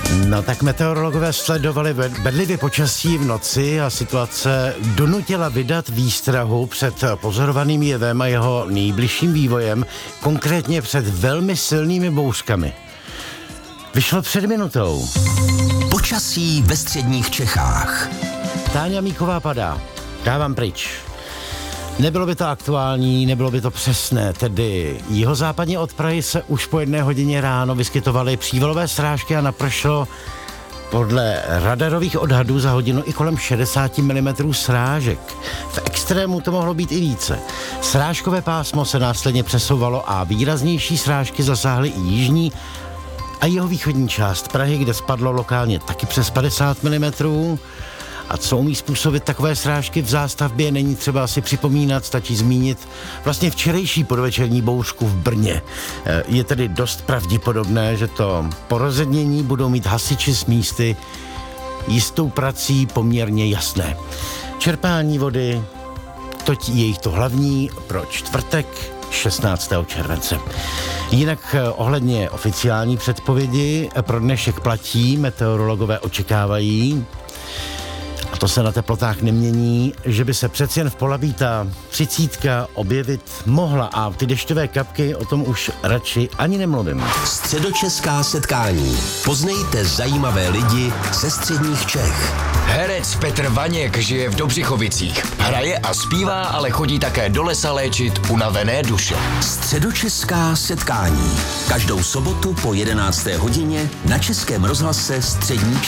No tak meteorologové sledovali bedlivě počasí v noci a situace donutila vydat výstrahu před pozorovaným jevem a jeho nejbližším vývojem, konkrétně před velmi silnými bouřkami. Vyšlo před minutou. Počasí ve středních Čechách. Táňa Míková padá. Dávám pryč. Nebylo by to aktuální, nebylo by to přesné, tedy jihozápadně od Prahy se už po 1 hodině ráno vyskytovaly přívalové srážky a napršelo podle radarových odhadů za hodinu i kolem 60 mm srážek. V extrému to mohlo být i více. Srážkové pásmo se následně přesouvalo a výraznější srážky zasáhly i jižní a jihovýchodní část Prahy, kde spadlo lokálně taky přes 50 mm. A co umí způsobit takové srážky v zástavbě, není třeba asi připomínat, stačí zmínit vlastně včerejší podvečerní bouřku v Brně. Je tedy dost pravděpodobné, že to porozednění budou mít hasiči z místy jistou prací poměrně jasné. Čerpání vody, toť je jich to hlavní pro čtvrtek 16. července. Jinak ohledně oficiální předpovědi pro dnešek platí, meteorologové očekávají, a to se na teplotách nemění, že by se přeci jen v Polabí ta 30 objevit mohla a ty dešťové kapky, o tom už radši ani nemluvím. Středočeská setkání. Poznejte zajímavé lidi ze středních Čech. Herec Petr Vaněk žije v Dobřichovicích. Hraje a zpívá, ale chodí také do lesa léčit unavené duše. Středočeská setkání. Každou sobotu po 11. hodině na Českém rozhlase Střední Čechy.